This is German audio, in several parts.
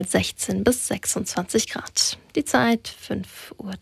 16 bis 26 Grad. Die Zeit 5:03 Uhr.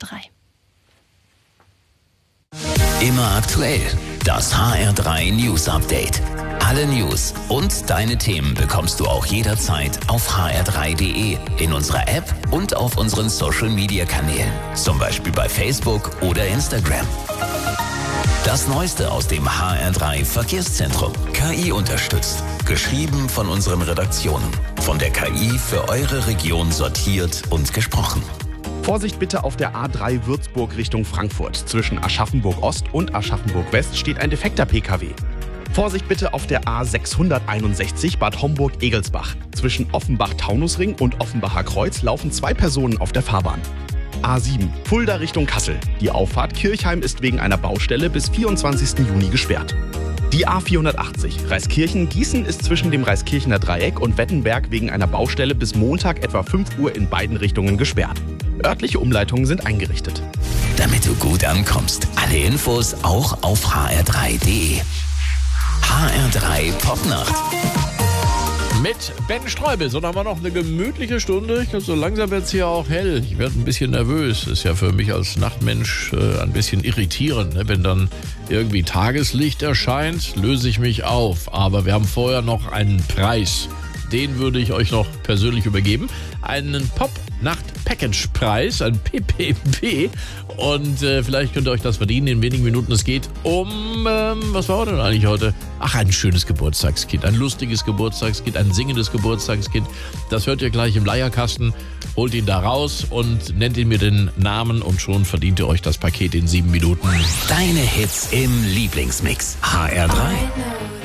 Immer aktuell. Das HR3 News Update. Alle News und deine Themen bekommst du auch jederzeit auf hr3.de, in unserer App und auf unseren Social Media Kanälen. Zum Beispiel bei Facebook oder Instagram. Das Neueste aus dem HR3 Verkehrszentrum. KI unterstützt. Geschrieben von unseren Redaktionen. Von der KI für eure Region sortiert und gesprochen. Vorsicht bitte auf der A3 Würzburg Richtung Frankfurt. Zwischen Aschaffenburg Ost und Aschaffenburg West steht ein defekter PKW. Vorsicht bitte auf der A661 Bad Homburg-Egelsbach. Zwischen Offenbach-Taunusring und Offenbacher Kreuz laufen 2 Personen auf der Fahrbahn. A7 Fulda Richtung Kassel. Die Auffahrt Kirchheim ist wegen einer Baustelle bis 24. Juni gesperrt. Die A480 Reiskirchen-Gießen ist zwischen dem Reiskirchener Dreieck und Wettenberg wegen einer Baustelle bis Montag etwa 5 Uhr in beiden Richtungen gesperrt. Örtliche Umleitungen sind eingerichtet. Damit du gut ankommst. Alle Infos auch auf hr3.de. HR3 Popnacht. Mit Ben Streubel. So, dann haben wir noch eine gemütliche Stunde. Ich glaube, so langsam wird es hier auch hell. Ich werde ein bisschen nervös. Ist ja für mich als Nachtmensch ein bisschen irritierend. Ne? Wenn dann irgendwie Tageslicht erscheint, löse ich mich auf. Aber wir haben vorher noch einen Preis. Den würde ich euch noch persönlich übergeben. Einen Pop-Nacht-Package-Preis, ein PPP. Und vielleicht könnt ihr euch das verdienen in wenigen Minuten. Es geht um, was war denn eigentlich heute? Ach, ein schönes Geburtstagskind, ein lustiges Geburtstagskind, ein singendes Geburtstagskind. Das hört ihr gleich im Leierkasten. Holt ihn da raus und nennt ihn mir den Namen und schon verdient ihr euch das Paket in 7 Minuten. Deine Hits im Lieblingsmix. HR3.